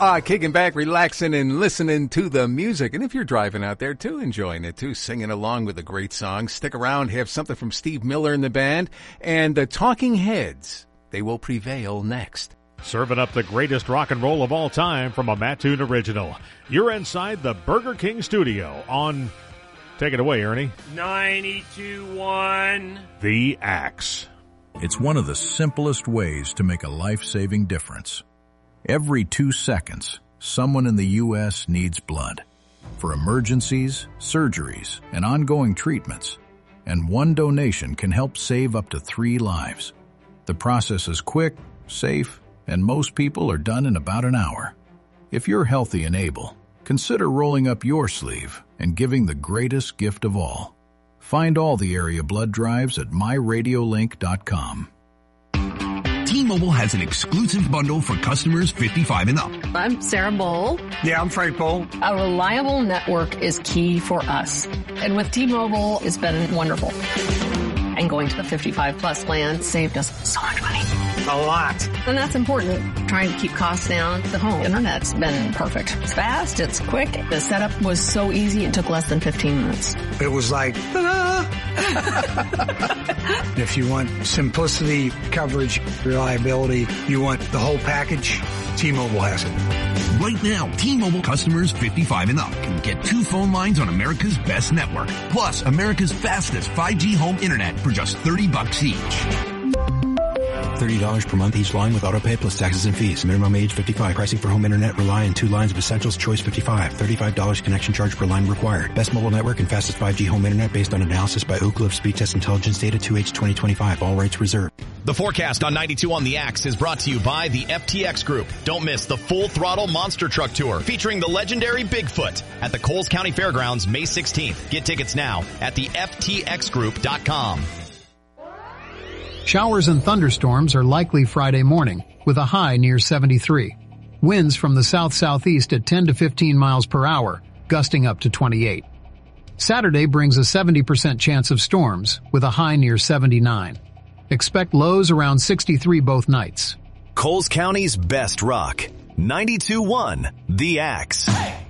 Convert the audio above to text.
Kicking back, relaxing, and listening to the music. And if you're driving out there, too, enjoying it, too, singing along with the great song, stick around, have something from Steve Miller and the band. And the Talking Heads, They Will Prevail next. Serving up the greatest rock and roll of all time from a Mattoon original. You're inside the Burger King studio on... Take it away, Ernie. 92.1 The Axe. It's one of the simplest ways to make a life-saving difference. Every 2 seconds, someone in the U.S. needs blood for emergencies, surgeries, and ongoing treatments. And one donation can help save up to 3 lives. The process is quick, safe, and most people are done in about an hour. If you're healthy and able, consider rolling up your sleeve and giving the greatest gift of all. Find all the area blood drives at myradiolink.com. T-Mobile has an exclusive bundle for customers 55 and up. I'm Sarah Bowl. Yeah, I'm Frank Bowl. A reliable network is key for us. And with T-Mobile, it's been wonderful. And going to the 55 plus plan saved us so much money. A lot. And that's important. Trying to keep costs down. The home internet's been perfect. It's fast. It's quick. The setup was so easy. It took less than 15 minutes. It was like, ta-da! If you want simplicity, coverage, reliability, you want the whole package, T-Mobile has it. Right now, T-Mobile customers 55 and up can get 2 phone lines on America's best network, plus America's fastest 5G home internet for just $30 each. $30 per month each line with autopay plus taxes and fees. Minimum age 55. Pricing for home internet rely on 2 lines of Essentials Choice 55. $35 connection charge per line required. Best mobile network and fastest 5G home internet based on analysis by Ookla of Speed Test Intelligence data 2H 2025. All rights reserved. The forecast on 92 on the Axe is brought to you by the FTX Group. Don't miss the Full Throttle Monster Truck Tour featuring the legendary Bigfoot at the Coles County Fairgrounds May 16th. Get tickets now at the FTXgroup.com. Showers and thunderstorms are likely Friday morning, with a high near 73. Winds from the south-southeast at 10 to 15 miles per hour, gusting up to 28. Saturday brings a 70% chance of storms, with a high near 79. Expect lows around 63 both nights. Coles County's best rock. 92.1 The Axe.